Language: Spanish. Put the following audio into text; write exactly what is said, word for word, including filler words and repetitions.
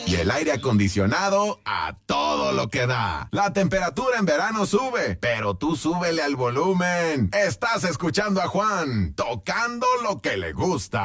y el aire acondicionado a todo lo que da. La temperatura en verano sube, pero tú súbele al volumen. Estás escuchando a Juan, tocando lo que le gusta.